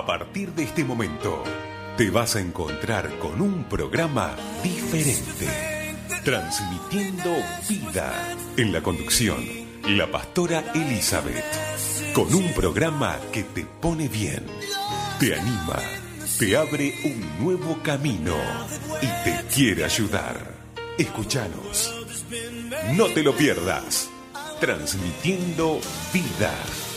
A partir de este momento, te vas a encontrar con un programa diferente, transmitiendo vida. En la conducción, la pastora Elizabeth, con un programa que te pone bien, te anima, te abre un nuevo camino y te quiere ayudar. Escúchanos, no te lo pierdas, transmitiendo vida.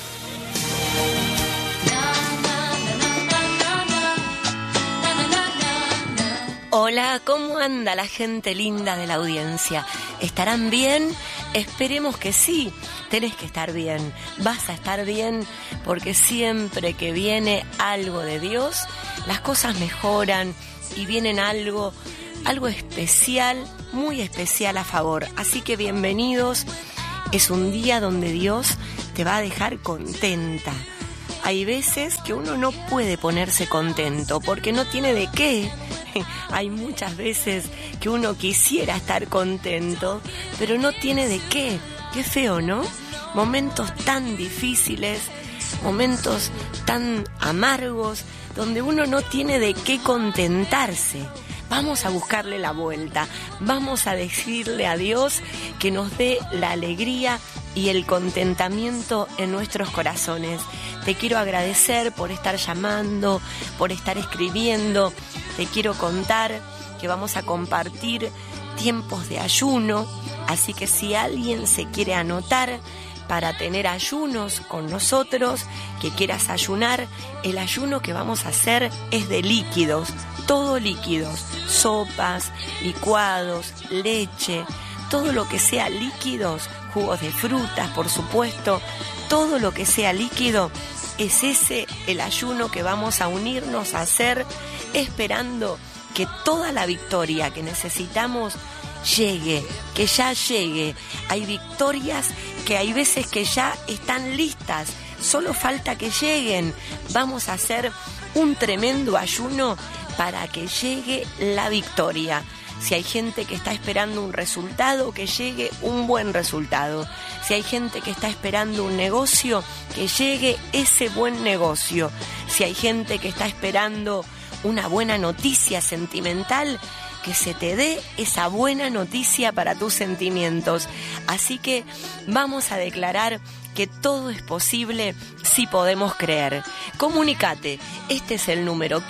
Hola, ¿cómo anda la gente linda de la audiencia? ¿Estarán bien? Esperemos que sí. Tenés que estar bien, vas a estar bien, porque siempre que viene algo de Dios, las cosas mejoran y vienen algo especial, muy especial a favor. Así que bienvenidos, es un día donde Dios te va a dejar contenta. Hay veces que uno no puede ponerse contento porque no tiene de qué. Hay muchas veces que uno quisiera estar contento, pero no tiene de qué. Qué feo, ¿no? Momentos tan difíciles, momentos tan amargos, donde uno no tiene de qué contentarse. Vamos a buscarle la vuelta, vamos a decirle a Dios que nos dé la alegría y el contentamiento en nuestros corazones. Te quiero agradecer por estar llamando, por estar escribiendo. Te quiero contar que vamos a compartir tiempos de ayuno, así que si alguien se quiere anotar para tener ayunos con nosotros, que quieras ayunar, el ayuno que vamos a hacer es de líquidos, todo líquidos, sopas, licuados, leche, todo lo que sea líquidos, jugos de frutas, por supuesto, todo lo que sea líquido, es ese el ayuno que vamos a unirnos a hacer, esperando que toda la victoria que necesitamos llegue, que ya llegue. Hay victorias que hay veces que ya están listas, solo falta que lleguen. Vamos a hacer un tremendo ayuno para que llegue la victoria. Si hay gente que está esperando un resultado, que llegue un buen resultado. Si hay gente que está esperando un negocio, que llegue ese buen negocio. Si hay gente que está esperando una buena noticia sentimental, que se te dé esa buena noticia para tus sentimientos. Así que vamos a declarar que todo es posible si podemos creer. Comunicate, este es el número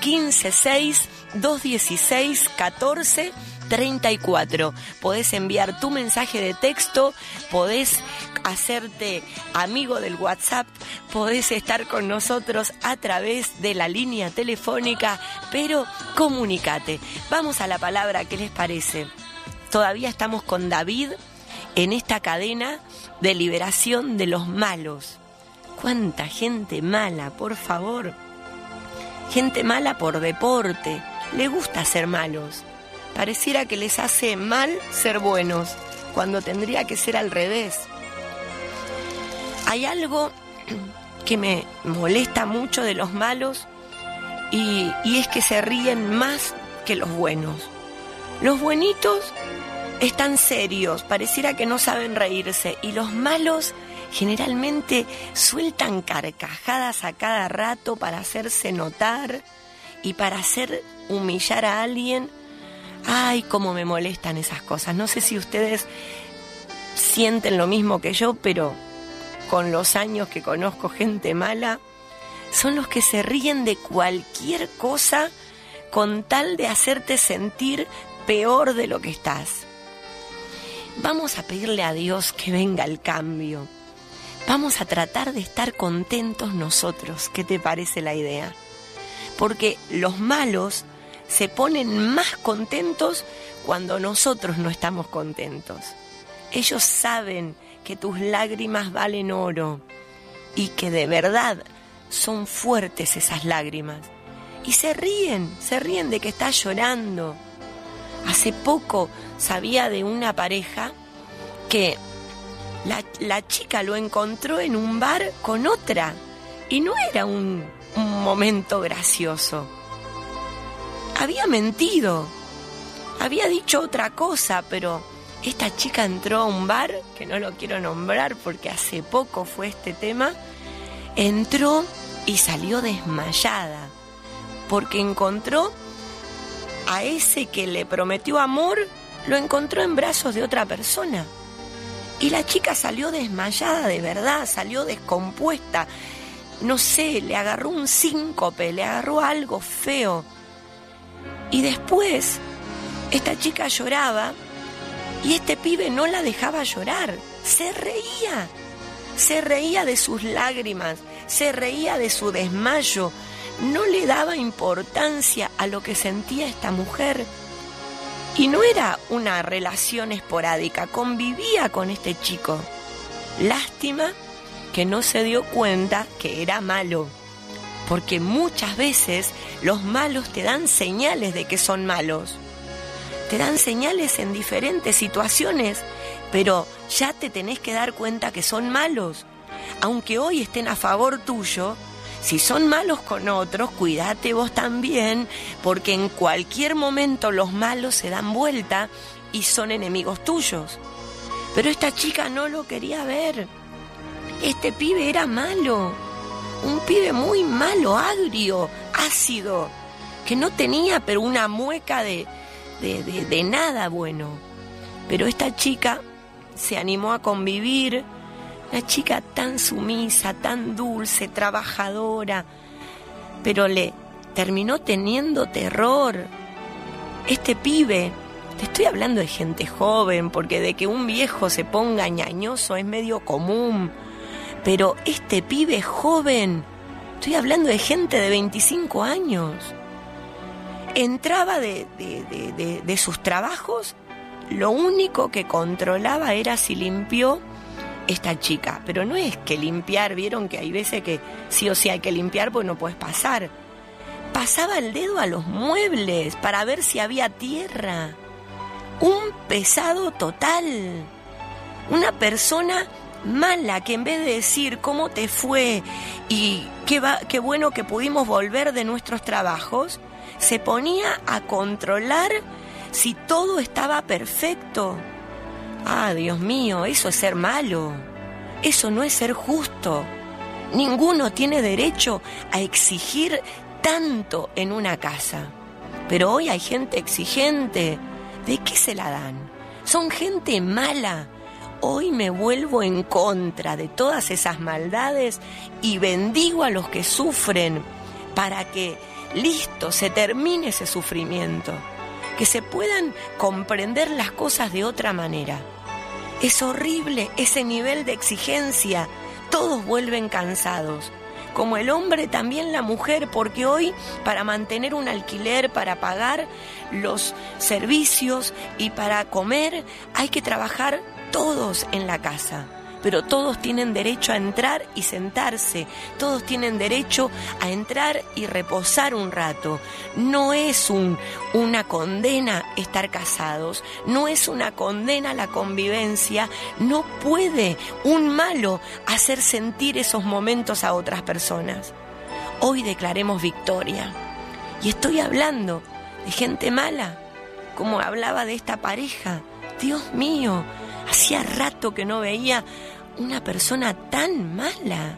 156-216-1434. Podés enviar tu mensaje de texto, podés hacerte amigo del WhatsApp, podés estar con nosotros a través de la línea telefónica, pero comunícate. Vamos a la palabra, ¿qué les parece? Todavía estamos con David en esta cadena de liberación de los malos. ¿Cuánta gente mala, por favor? Gente mala por deporte, le gusta ser malos. Pareciera que les hace mal ser buenos, cuando tendría que ser al revés. Hay algo que me molesta mucho de los malos y es que se ríen más que los buenos. Los buenitos están serios, pareciera que no saben reírse, y los malos generalmente sueltan carcajadas a cada rato para hacerse notar y para hacer humillar a alguien. Ay, cómo me molestan esas cosas. No sé si ustedes sienten lo mismo que yo, pero con los años que conozco gente mala, son los que se ríen de cualquier cosa con tal de hacerte sentir peor de lo que estás. Vamos a pedirle a Dios que venga el cambio. Vamos a tratar de estar contentos nosotros. ¿Qué te parece la idea? Porque los malos se ponen más contentos cuando nosotros no estamos contentos. Ellos saben que tus lágrimas valen oro y que de verdad son fuertes esas lágrimas. Y se ríen de que estás llorando. Hace poco sabía de una pareja que la chica lo encontró en un bar con otra y no era un momento gracioso. Había mentido, había dicho otra cosa, pero esta chica entró a un bar, que no lo quiero nombrar porque hace poco fue este tema, entró y salió desmayada, porque encontró a ese que le prometió amor, lo encontró en brazos de otra persona. Y la chica salió desmayada de verdad, salió descompuesta. No sé, le agarró un síncope, le agarró algo feo. Y después, esta chica lloraba y este pibe no la dejaba llorar. Se reía de sus lágrimas, se reía de su desmayo. No le daba importancia a lo que sentía esta mujer. Y no era una relación esporádica, convivía con este chico. Lástima que no se dio cuenta que era malo, porque muchas veces los malos te dan señales de que son malos. Te dan señales en diferentes situaciones, pero ya te tenés que dar cuenta que son malos. Aunque hoy estén a favor tuyo, si son malos con otros, cuídate vos también, porque en cualquier momento los malos se dan vuelta y son enemigos tuyos. Pero esta chica no lo quería ver. Este pibe era malo, un pibe muy malo, agrio, ácido, que no tenía pero una mueca de nada bueno. Pero esta chica se animó a convivir. Una chica tan sumisa, tan dulce, trabajadora, pero le terminó teniendo terror. Este pibe, te estoy hablando de gente joven, porque de que un viejo se ponga ñañoso es medio común, pero este pibe joven, estoy hablando de gente de 25 años, entraba de sus trabajos, lo único que controlaba era si limpió esta chica, pero no es que limpiar, vieron que hay veces que sí o sí hay que limpiar porque no puedes pasar. Pasaba el dedo a los muebles para ver si había tierra. Un pesado total. Una persona mala que en vez de decir cómo te fue y qué bueno que pudimos volver de nuestros trabajos, se ponía a controlar si todo estaba perfecto. Ah, Dios mío, eso es ser malo. Eso no es ser justo. Ninguno tiene derecho a exigir tanto en una casa. Pero hoy hay gente exigente. ¿De qué se la dan? Son gente mala. Hoy me vuelvo en contra de todas esas maldades y bendigo a los que sufren para que, listo, se termine ese sufrimiento. Que se puedan comprender las cosas de otra manera. Es horrible ese nivel de exigencia. Todos vuelven cansados. Como el hombre, también la mujer, porque hoy para mantener un alquiler, para pagar los servicios y para comer, hay que trabajar todos en la casa. Pero todos tienen derecho a entrar y sentarse, todos tienen derecho a entrar y reposar un rato. No es una condena estar casados, no es una condena la convivencia, no puede un malo hacer sentir esos momentos a otras personas. Hoy declaremos victoria. Y estoy hablando de gente mala, como hablaba de esta pareja. Dios mío, hacía rato que no veía una persona tan mala.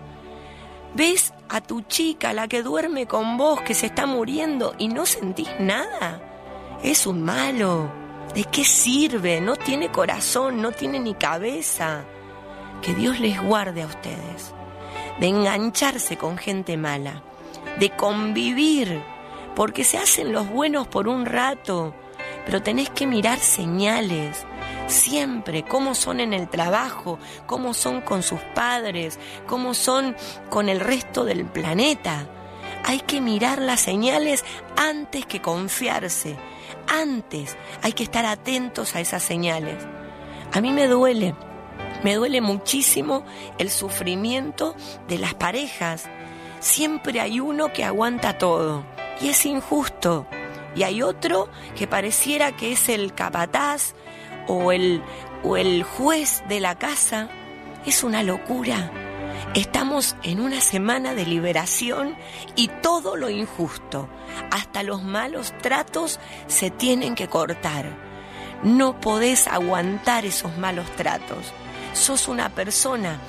¿Ves a tu chica, la que duerme con vos, que se está muriendo y no sentís nada? Es un malo. ¿De qué sirve? No tiene corazón, no tiene ni cabeza. Que Dios les guarde a ustedes de engancharse con gente mala, de convivir, porque se hacen los buenos por un rato, pero tenés que mirar señales siempre, cómo son en el trabajo, cómo son con sus padres, cómo son con el resto del planeta. Hay que mirar las señales antes que confiarse. Antes hay que estar atentos a esas señales. A mí me duele muchísimo el sufrimiento de las parejas. Siempre hay uno que aguanta todo y es injusto. Y hay otro que pareciera que es el capataz o el juez de la casa. Es una locura. Estamos en una semana de liberación y todo lo injusto, hasta los malos tratos, se tienen que cortar. No podés aguantar esos malos tratos. Sos una persona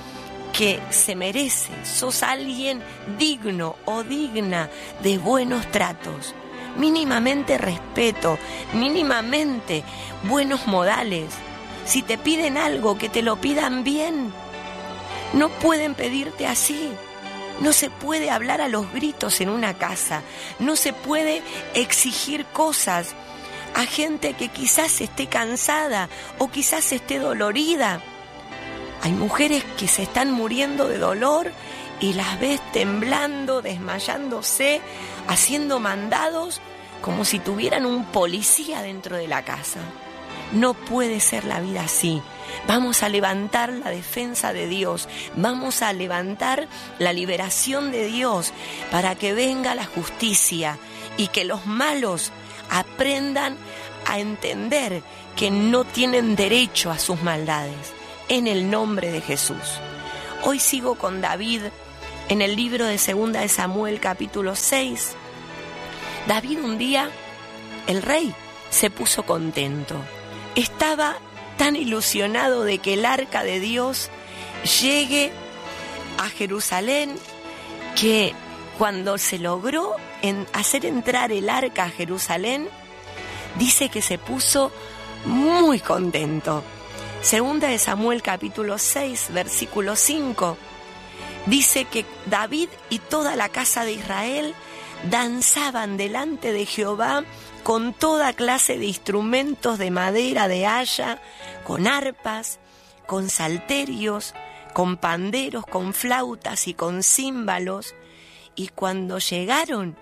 que se merece, sos alguien digno o digna de buenos tratos, mínimamente respeto, mínimamente buenos modales. Si te piden algo, que te lo pidan bien. No pueden pedirte así. No se puede hablar a los gritos en una casa. No se puede exigir cosas a gente que quizás esté cansada o quizás esté dolorida. Hay mujeres que se están muriendo de dolor y las ves temblando, desmayándose, haciendo mandados como si tuvieran un policía dentro de la casa. No puede ser la vida así. Vamos a levantar la defensa de Dios, vamos a levantar la liberación de Dios para que venga la justicia y que los malos aprendan a entender que no tienen derecho a sus maldades, en el nombre de Jesús. Hoy sigo con David en el libro de 2 de Samuel capítulo 6. David un día, el rey, se puso contento. Estaba tan ilusionado de que el arca de Dios llegue a Jerusalén que cuando se logró hacer entrar el arca a Jerusalén, dice que se puso muy contento. 2 de Samuel capítulo 6, versículo 5, dice que David y toda la casa de Israel danzaban delante de Jehová con toda clase de instrumentos de madera de haya, con arpas, con salterios, con panderos, con flautas y con címbalos. Y cuando llegaron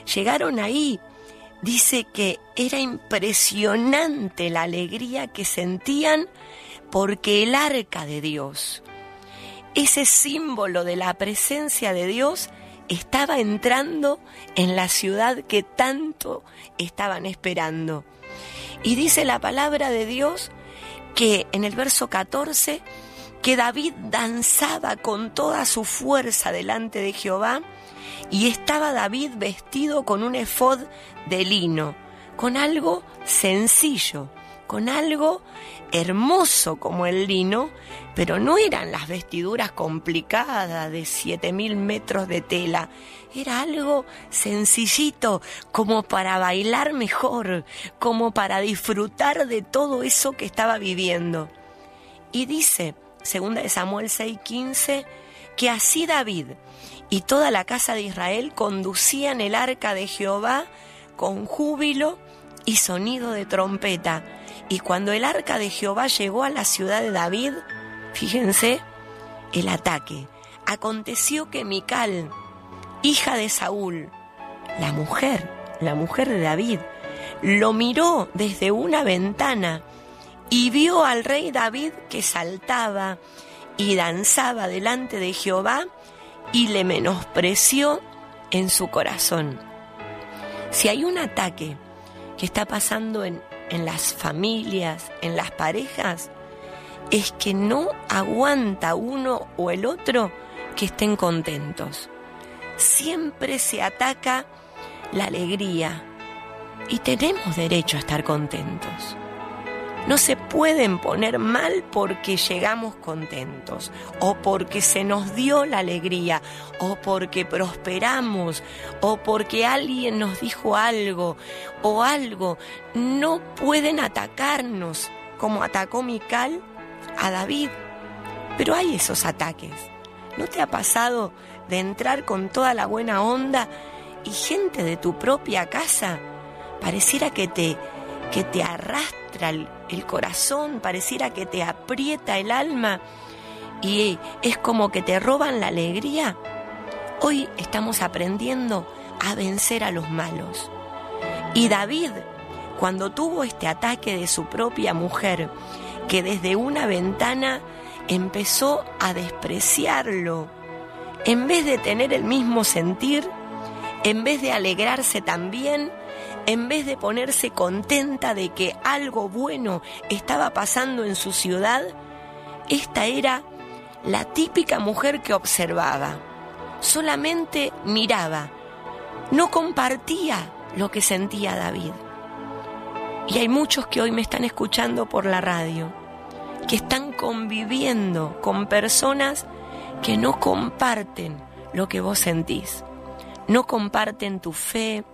ahí, dice que era impresionante la alegría que sentían porque el arca de Dios, ese símbolo de la presencia de Dios, estaba entrando en la ciudad que tanto estaban esperando. Y dice la palabra de Dios que en el verso 14, que David danzaba con toda su fuerza delante de Jehová, y estaba David vestido con un efod de lino, con algo sencillo, con algo hermoso como el lino, pero no eran las vestiduras complicadas de 7.000 metros de tela. Era algo sencillito, como para bailar mejor, como para disfrutar de todo eso que estaba viviendo. Y dice, 2 de Samuel 6:15, que así David y toda la casa de Israel conducían el arca de Jehová con júbilo y sonido de trompeta. Y cuando el arca de Jehová llegó a la ciudad de David, fíjense el ataque. Aconteció que Mical, hija de Saúl, la mujer de David, lo miró desde una ventana y vio al rey David que saltaba y danzaba delante de Jehová y le menospreció en su corazón. Si hay un ataque que está pasando en las familias, en las parejas, es que no aguanta uno o el otro que estén contentos. Siempre se ataca la alegría y tenemos derecho a estar contentos. No se pueden poner mal porque llegamos contentos, o porque se nos dio la alegría, o porque prosperamos, o porque alguien nos dijo algo, o algo. No pueden atacarnos como atacó Mical a David. Pero hay esos ataques. ¿No te ha pasado de entrar con toda la buena onda y gente de tu propia casa pareciera que te arrastra el corazón, pareciera que te aprieta el alma y es como que te roban la alegría? Hoy estamos aprendiendo a vencer a los malos. Y David, cuando tuvo este ataque de su propia mujer, que desde una ventana empezó a despreciarlo, en vez de tener el mismo sentir, en vez de alegrarse también, en vez de ponerse contenta de que algo bueno estaba pasando en su ciudad, esta era la típica mujer que observaba, solamente miraba, no compartía lo que sentía David. Y hay muchos que hoy me están escuchando por la radio, que están conviviendo con personas que no comparten lo que vos sentís, no comparten tu fe,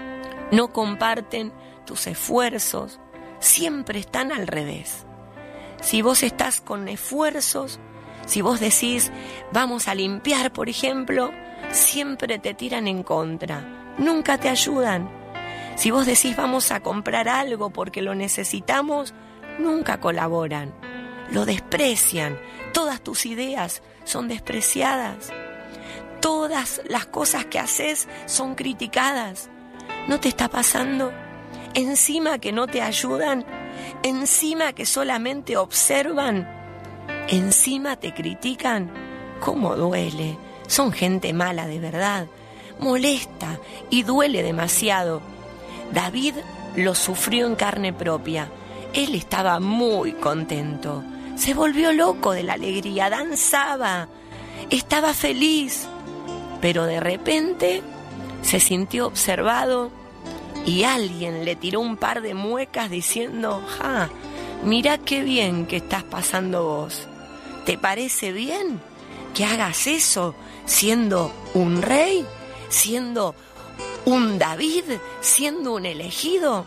no comparten tus esfuerzos, siempre están al revés. Si vos estás con esfuerzos, si vos decís vamos a limpiar, por ejemplo, siempre te tiran en contra, nunca te ayudan. Si vos decís vamos a comprar algo porque lo necesitamos, nunca colaboran, lo desprecian, todas tus ideas son despreciadas, todas las cosas que haces son criticadas. ¿No te está pasando? Encima que no te ayudan, encima que solamente observan, encima te critican. ¿Cómo duele? Son gente mala de verdad, molesta y duele demasiado. David lo sufrió en carne propia. Él estaba muy contento, se volvió loco de la alegría, danzaba, estaba feliz, pero de repente se sintió observado y alguien le tiró un par de muecas diciendo: mirá qué bien que estás pasando vos. ¿Te parece bien que hagas eso siendo un rey, siendo un David, siendo un elegido?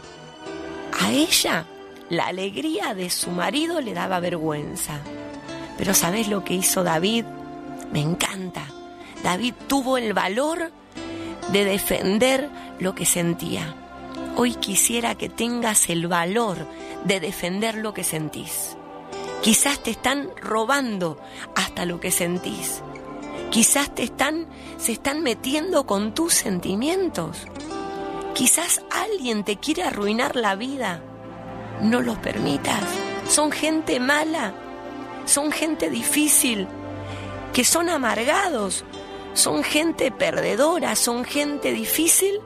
A ella la alegría de su marido le daba vergüenza. Pero ¿sabés lo que hizo David? Me encanta. David tuvo el valor de defender lo que sentía. Hoy quisiera que tengas el valor de defender lo que sentís. Quizás te están robando hasta lo que sentís. Quizás se están metiendo con tus sentimientos. Quizás alguien te quiere arruinar la vida. No los permitas. Son gente mala, son gente difícil, que son amargados, son gente perdedora, son gente difícil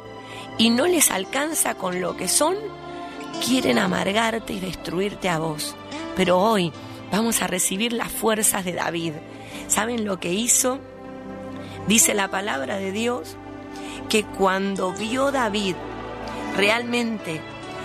y no les alcanza con lo que son. Quieren amargarte y destruirte a vos. Pero hoy vamos a recibir las fuerzas de David. ¿Saben lo que hizo? Dice la palabra de Dios que cuando vio David realmente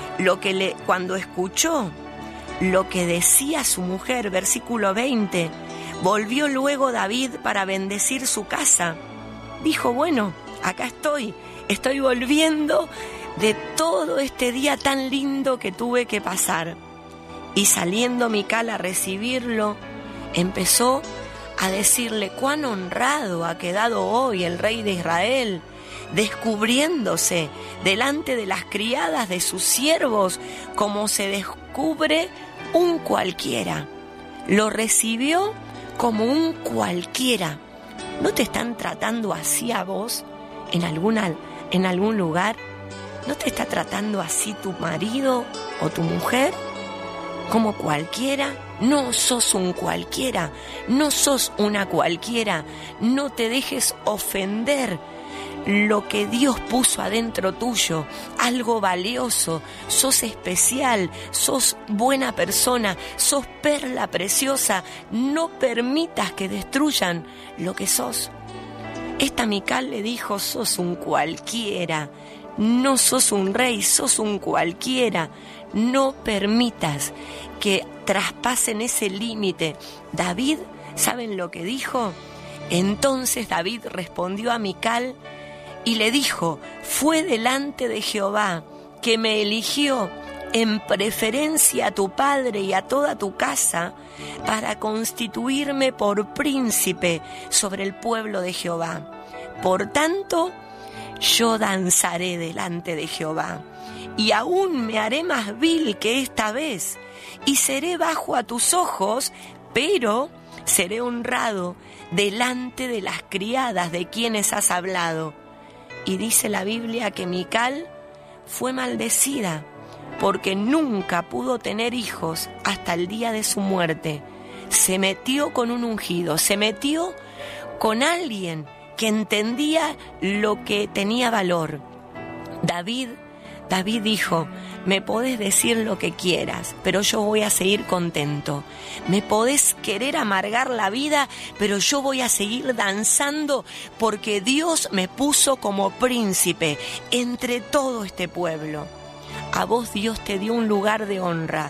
cuando escuchó lo que decía su mujer, versículo 20, volvió luego David para bendecir su casa. Dijo: bueno, acá estoy volviendo de todo este día tan lindo que tuve que pasar. Y saliendo Mical a recibirlo, empezó a decirle cuán honrado ha quedado hoy el rey de Israel, descubriéndose delante de las criadas de sus siervos como se descubre un cualquiera. Lo recibió como un cualquiera. ¿No te están tratando así a vos en algún lugar? ¿No te está tratando así tu marido o tu mujer? ¿Como cualquiera? No sos un cualquiera, no sos una cualquiera. No te dejes ofender. Lo que Dios puso adentro tuyo, algo valioso, sos especial, sos buena persona, sos perla preciosa. No permitas que destruyan lo que sos. Esta Mical le dijo: sos un cualquiera, no sos un rey, sos un cualquiera. No permitas que traspasen ese límite. David, ¿saben lo que dijo? Entonces David respondió a Mical y le dijo: fue delante de Jehová que me eligió en preferencia a tu padre y a toda tu casa para constituirme por príncipe sobre el pueblo de Jehová. Por tanto, yo danzaré delante de Jehová y aún me haré más vil que esta vez y seré bajo a tus ojos, pero seré honrado delante de las criadas de quienes has hablado. Y dice la Biblia que Mical fue maldecida porque nunca pudo tener hijos hasta el día de su muerte. Se metió con un ungido, se metió con alguien que entendía lo que tenía valor. David dijo: me podés decir lo que quieras, pero yo voy a seguir contento. Me podés querer amargar la vida, pero yo voy a seguir danzando porque Dios me puso como príncipe entre todo este pueblo. A vos Dios te dio un lugar de honra.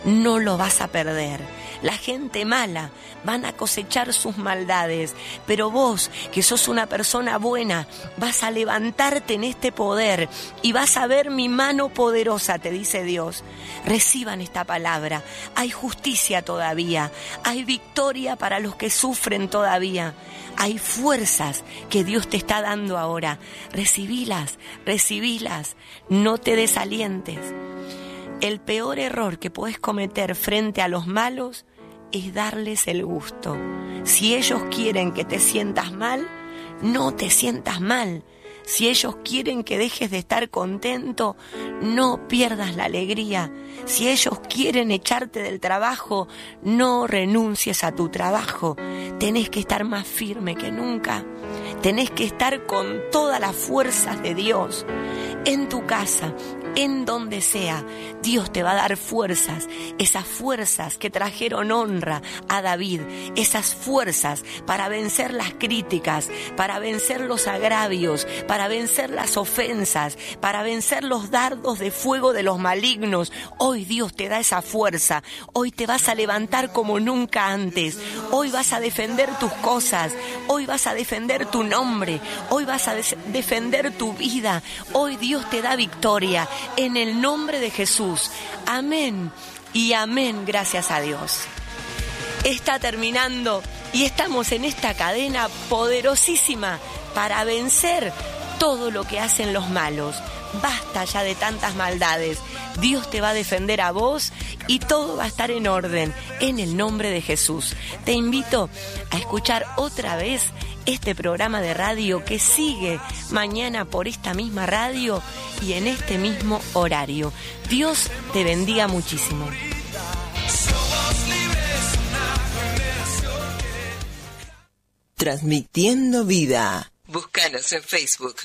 no lo vas a perder. La gente mala van a cosechar sus maldades, pero vos, que sos una persona buena, vas a levantarte en este poder y vas a ver mi mano poderosa, te dice Dios. Reciban esta palabra. Hay justicia todavía, hay victoria para los que sufren todavía. Hay fuerzas que Dios te está dando ahora. Recibilas, no te desalientes. El peor error que puedes cometer frente a los malos es darles el gusto. Si ellos quieren que te sientas mal, no te sientas mal. Si ellos quieren que dejes de estar contento, no pierdas la alegría. Si ellos quieren echarte del trabajo, no renuncies a tu trabajo. Tenés que estar más firme que nunca. Tenés que estar con todas las fuerzas de Dios. En tu casa, en donde sea, Dios te va a dar fuerzas, esas fuerzas que trajeron honra a David, esas fuerzas para vencer las críticas, para vencer los agravios, para vencer las ofensas, para vencer los dardos de fuego de los malignos. Hoy Dios te da esa fuerza, hoy te vas a levantar como nunca antes, hoy vas a defender tus cosas, hoy vas a defender tu nombre, hoy vas a defender tu vida, hoy Dios te da victoria. En el nombre de Jesús. Amén y amén, gracias a Dios. Está terminando y estamos en esta cadena poderosísima para vencer todo lo que hacen los malos. Basta ya de tantas maldades. Dios te va a defender a vos y todo va a estar en orden en el nombre de Jesús. Te invito a escuchar otra vez este programa de radio que sigue mañana por esta misma radio y en este mismo horario. Dios te bendiga muchísimo. Transmitiendo vida. Búscanos en Facebook.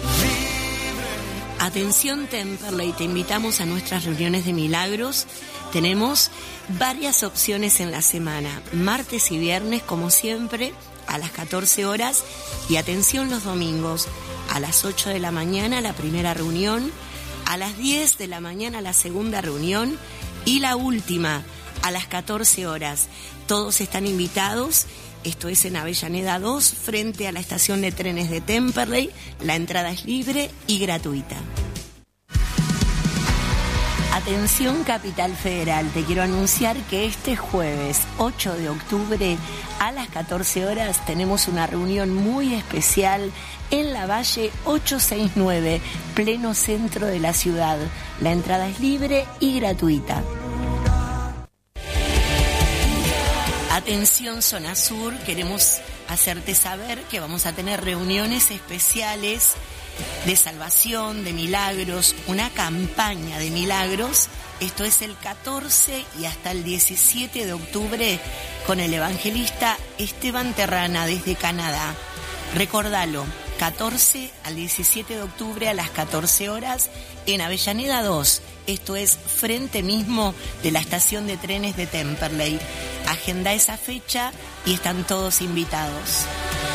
Atención Temperley, te invitamos a nuestras reuniones de milagros. Tenemos varias opciones en la semana, martes y viernes como siempre, a las 14 horas y atención los domingos, a las 8 de la mañana la primera reunión, a las 10 de la mañana la segunda reunión y la última a las 14 horas. Todos están invitados. Esto es en Avellaneda 2, frente a la estación de trenes de Temperley. La entrada es libre y gratuita. Atención Capital Federal, te quiero anunciar que este jueves 8 de octubre a las 14 horas tenemos una reunión muy especial en la Valle 869, pleno centro de la ciudad. La entrada es libre y gratuita. Atención Zona Sur, queremos hacerte saber que vamos a tener reuniones especiales de salvación, de milagros, una campaña de milagros. Esto es el 14 y hasta el 17 de octubre con el evangelista Esteban Terrana desde Canadá. Recordalo, 14 al 17 de octubre a las 14 horas en Avellaneda 2. Esto es frente mismo de la estación de trenes de Temperley. Agenda esa fecha y están todos invitados.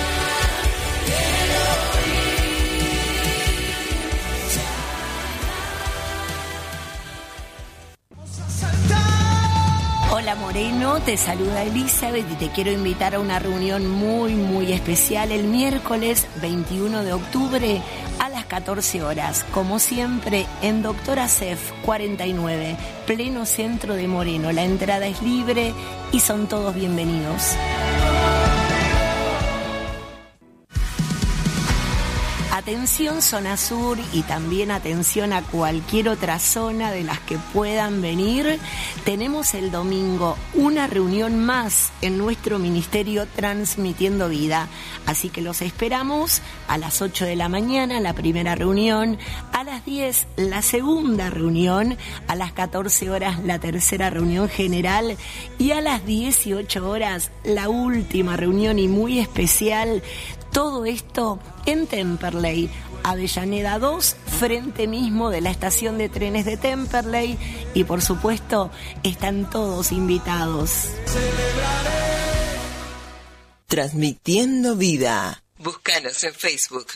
Hola Moreno, te saluda Elizabeth y te quiero invitar a una reunión muy especial el miércoles 21 de octubre a las 14 horas, como siempre en Doctora Cef 49, pleno centro de Moreno. La entrada es libre y son todos bienvenidos. Atención Zona Sur y también atención a cualquier otra zona de las que puedan venir. Tenemos el domingo una reunión más en nuestro ministerio Transmitiendo Vida. Así que los esperamos a las 8 de la mañana, la primera reunión, a las 10 la segunda reunión, a las 14 horas la tercera reunión general y a las 18 horas la última reunión y muy especial. Todo esto en Temperley, Avellaneda 2, frente mismo de la estación de trenes de Temperley. Y por supuesto, están todos invitados. Transmitiendo vida. Búscanos en Facebook.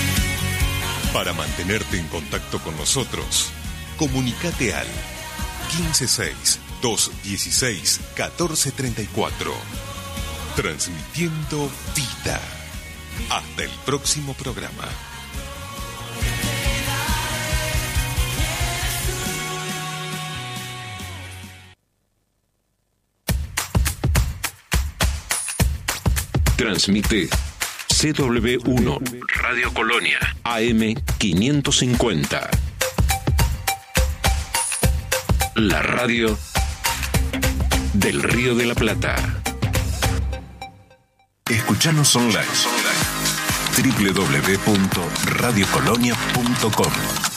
Para mantenerte en contacto con nosotros, comunícate al 156-216-1434. Transmitiendo vida. Hasta el próximo programa. Transmite CW1 Radio Colonia AM 550. La radio del Río de la Plata. Escuchanos online www.radiocolonia.com.